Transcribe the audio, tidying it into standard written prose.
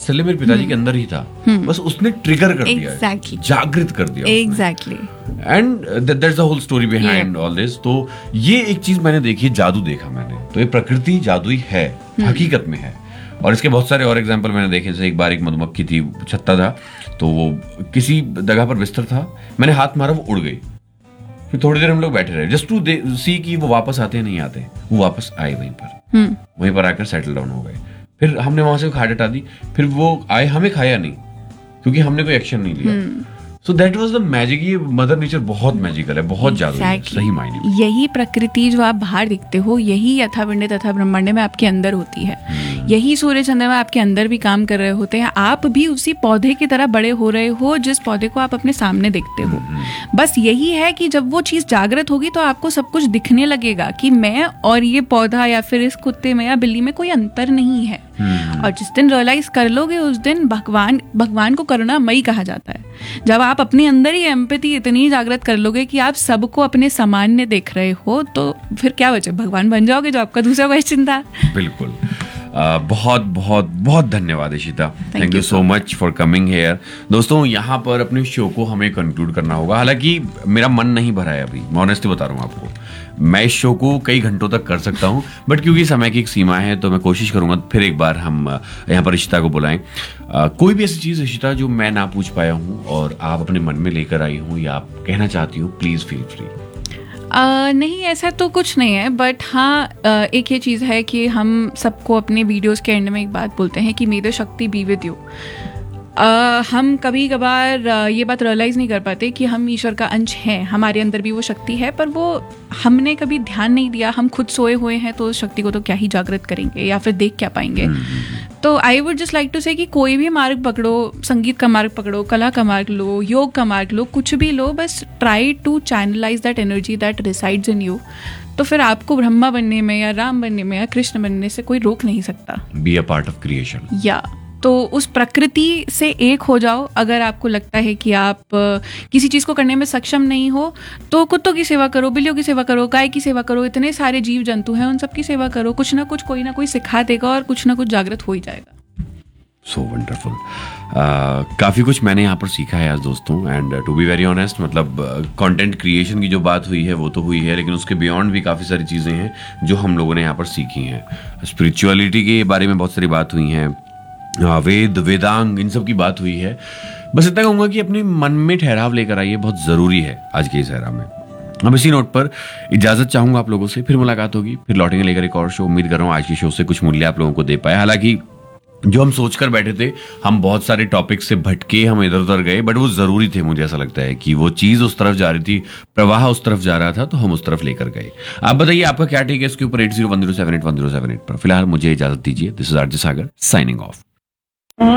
वात्सल्य मेरे पिताजी के अंदर ही था, बस उसने ट्रिगर कर दिया, Exactly. जागृत कर दिया exactly. And that's the whole story behind all this. तो ये एक चीज मैंने देखी, जादू देखा मैंने, तो ये प्रकृति जादुई है, हकीकत में है। और इसके बहुत सारे और एग्जाम्पल मैंने देखे, जैसे एक बार एक मधुमक्खी थी, छत्ता था, तो वो किसी जगह पर बिस्तर था, मैंने हाथ मारा, वो उड़ गई। फिर थोड़ी देर हम लोग बैठे रहे जस्ट टू सी कि वो वापस आते हैं नहीं आते, वो वापस आए वहीं पर आकर सेटल डाउन हो गए। फिर हमने वहां से खाट हटा दी, फिर वो आए, हमें खाया नहीं क्योंकि हमने कोई एक्शन नहीं लिया। So that was the magic. ये मदर नेचर बहुत मैजिकल है, बहुत जादू है, सही मायने में। यही प्रकृति जो आप बाहर दिखते हो, यही यथापिंड तथा ब्रह्मांड में आपके अंदर होती है। यही सूर्य चंद्रमा आपके अंदर भी काम कर रहे होते हैं। आप भी उसी पौधे की तरह बड़े हो रहे हो जिस पौधे को आप अपने सामने देखते हो। बस यही है कि जब वो चीज जागृत होगी तो आपको सब कुछ दिखने लगेगा कि मैं और ये पौधा या फिर इस कुत्ते में या बिल्ली में कोई अंतर नहीं है। और जिस दिन रियलाइज कर लोगे उस दिन भगवान को करुणामयी कहा जाता है। जब आप अपने अंदर ही एम्पैथी इतनी जागृत कर लोगे कि आप सबको अपने सामान्य देख रहे हो, तो फिर क्या बचे, भगवान बन जाओगे, जो आपका दूसरा क्वेश्चन था। बिल्कुल। बहुत बहुत बहुत धन्यवाद Ishita, thank you so much for coming here. दोस्तों, यहाँ पर अपने शो को हमें कंक्लूड करना होगा। हालांकि मेरा मन नहीं भरा है अभी, मैं ऑनेस्टली बता रहा हूँ आपको। मैं इस शो को कई घंटों तक कर सकता हूँ, बट क्योंकि समय की एक सीमा है तो मैं कोशिश करूंगा फिर एक बार हम यहाँ पर इशिता को बुलाएं। कोई भी ऐसी चीज़ इशिता जो मैं ना पूछ पाया हूँ और आप अपने मन में लेकर आई हूँ या आप कहना चाहती हो, प्लीज फील फ्री। नहीं, ऐसा तो कुछ नहीं है, बट हाँ एक ये चीज़ है कि हम सबको अपने वीडियोस के एंड में एक बात बोलते हैं कि मे द शक्ति बी विद यू। हम कभी कभार ये बात रियलाइज़ नहीं कर पाते कि हम ईश्वर का अंश हैं, हमारे अंदर भी वो शक्ति है, पर वो हमने कभी ध्यान नहीं दिया। हम खुद सोए हुए हैं तो उस शक्ति को तो क्या ही जागृत करेंगे या फिर देख क्या पाएंगे। तो I would just like to से कि कोई भी मार्ग पकड़ो, संगीत का मार्ग पकड़ो, कला का मार्ग लो, योग का मार्ग लो, कुछ भी लो, बस try to channelise that energy that resides in you. तो फिर आपको ब्रह्मा बनने में या राम बनने में या कृष्ण बनने से कोई रोक नहीं सकता। Be a part of creation. या तो उस प्रकृति से एक हो जाओ। अगर आपको लगता है कि आप किसी चीज़ को करने में सक्षम नहीं हो, तो कुत्तों की सेवा करो, बिल्लियों की सेवा करो, गाय की सेवा करो, इतने सारे जीव जंतु हैं, उन सब की सेवा करो। कुछ ना कुछ कोई ना कोई सिखा देगा और कुछ ना कुछ जागृत हो ही जाएगा। So wonderful. काफ़ी कुछ मैंने यहाँ पर सीखा है आज दोस्तों, and to be very honest, मतलब कंटेंट क्रिएशन की जो बात हुई है वो तो हुई है, लेकिन उसके बियॉन्ड भी काफ़ी सारी चीज़ें हैं जो हम लोगों ने यहाँ पर सीखी हैं। स्पिरिचुअलिटी के बारे में बहुत सारी बात हुई हैं, वेद वेदांग, इन सब की बात हुई है। बस इतना कहूँगा कि अपने मन में ठहराव लेकर आइए, बहुत ज़रूरी है आज के इस एरा में। हम इसी नोट पर इजाज़त चाहूँगा आप लोगों से, फिर मुलाकात होगी, फिर लौटेंगे लेकर एक और शो। उम्मीद कर रहा हूँ आज के शो से कुछ मूल्य आप लोगों को दे पाए। हालांकि जो हम सोचकर बैठे थे, हम बहुत सारे टॉपिक से भटके, हम इधर उधर गए, बट वो ज़रूरी थे। मुझे ऐसा लगता है कि वो चीज़ उस तरफ जा रही थी, प्रवाह उस तरफ जा रहा था, तो हम उस तरफ लेकर गए। आप बताइए आपका क्या टेक है इसके ऊपर 8010781078 पर। फिलहाल मुझे इजाज़त दीजिए। This is RJ Sagar signing off.